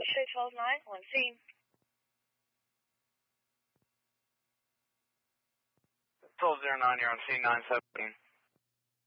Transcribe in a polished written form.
Show 12-9 on scene. 1209, you're on scene 917.